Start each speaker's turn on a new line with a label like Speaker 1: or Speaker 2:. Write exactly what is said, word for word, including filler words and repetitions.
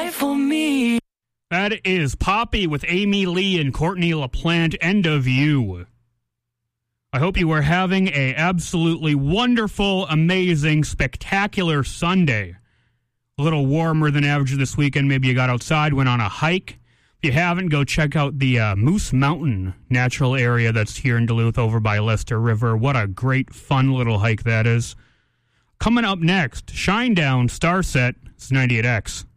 Speaker 1: die for me.
Speaker 2: That is Poppy with Amy Lee and Courtney LaPlante, End of You. I hope you are having a absolutely wonderful, amazing, spectacular Sunday. A little warmer than average this weekend. Maybe you got outside, went on a hike. If you haven't, go check out the uh, Moose Mountain natural area that's here in Duluth over by Lester River. What a great, fun little hike that is. Coming up next, Shinedown, Starset, it's ninety-eight X.